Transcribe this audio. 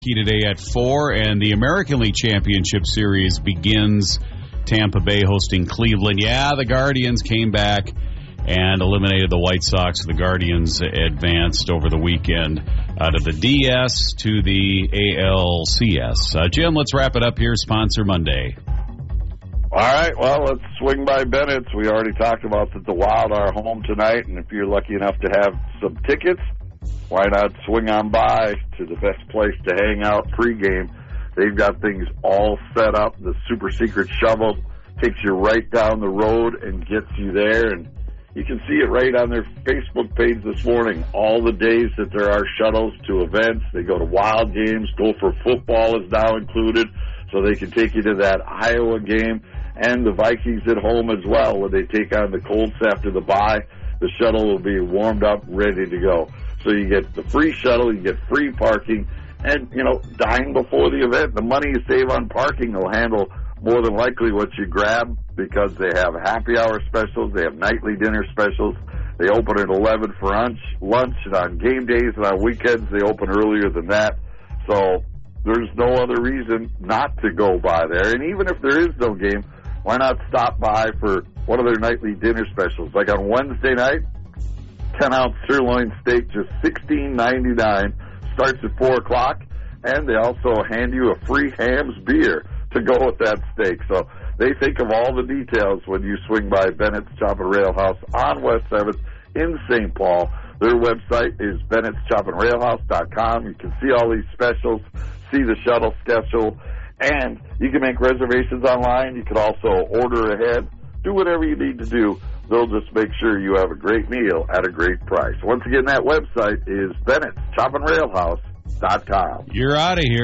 Today at 4, and the American League Championship Series begins. Tampa Bay hosting Cleveland. Yeah, the Guardians came back and eliminated the White Sox. The Guardians advanced over the weekend out of the DS to the ALCS. Jim, let's wrap it up here. Sponsor Monday. All right, well, let's swing by Bennett's. We already talked about that the Wild are home tonight, and if you're lucky enough to have some tickets, why not swing on by to the best place to hang out pregame? They've got things all set up. The super secret shovel takes you right down the road and gets you there. And you can see it right on their Facebook page this morning. All the days that there are shuttles to events. They go to Wild games. Gopher football is now included, so they can take you to that Iowa game. And the Vikings at home as well, when they take on the Colts after the bye. The shuttle will be warmed up, ready to go. So you get the free shuttle, you get free parking, and, dine before the event. The money you save on parking will handle more than likely what you grab, because they have happy hour specials, they have nightly dinner specials. They open at 11 for lunch, and on game days and on weekends they open earlier than that. So there's no other reason not to go by there. And even if there is no game, why not stop by for one of their nightly dinner specials? Like on Wednesday night, 10-ounce sirloin steak, just $16.99, starts at 4 o'clock, and they also hand you a free Hamm's beer to go with that steak. So they think of all the details when you swing by Bennett's Chop and Rail House on West 7th in St. Paul. Their website is Bennett'sChopandRailHouse.com. You can see all these specials, see the shuttle schedule, and you can make reservations online. You can also order ahead. Do whatever you need to do. They'll just make sure you have a great meal at a great price. Once again, that website is Bennett'sChopandRailHouse.com. You're out of here.